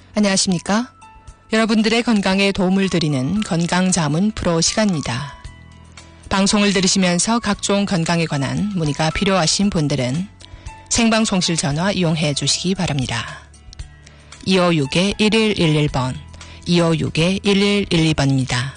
안녕하십니까? 여러분들의 건강에 도움을 드리는 건강자문 프로 시간입니다. 방송을 들으시면서 각종 건강에 관한 문의가 필요하신 분들은 생방송실 전화 이용해 주시기 바랍니다. 256-1111번, 256-1112번입니다.